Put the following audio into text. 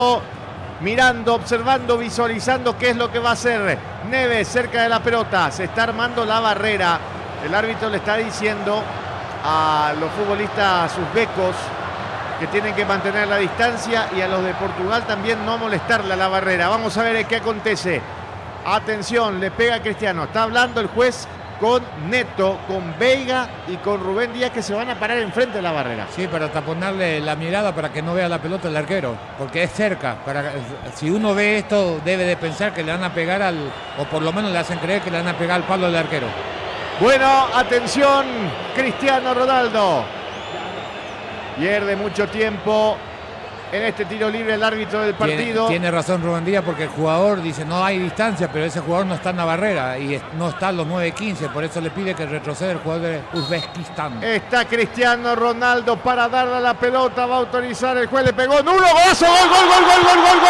mirando, observando, visualizando qué es lo que va a hacer Neves cerca de la pelota. Se está armando la barrera. El árbitro le está diciendo a los futbolistas uzbecos que tienen que mantener la distancia y a los de Portugal también no molestarle a la barrera. Vamos a ver qué acontece. Atención, le pega a Cristiano. Está hablando el juez con Neto, con Veiga y con Rubén Díaz, que se van a parar enfrente de la barrera. Sí, para taponarle la mirada para que no vea la pelota el arquero, porque es cerca. Si uno ve esto, debe de pensar que le van a pegar o por lo menos le hacen creer que le van a pegar al palo del arquero. Bueno, atención, Cristiano Ronaldo. Pierde mucho tiempo en este tiro libre el árbitro del partido. Tiene razón Rubén Díaz, porque el jugador dice no hay distancia, pero ese jugador no está en la barrera y no está a los 9-15, por eso le pide que retroceda el jugador de Uzbekistán. Está Cristiano Ronaldo para darle a la pelota, va a autorizar el juez, le pegó nulo, golazo, gol, gol, gol, gol, gol, gol.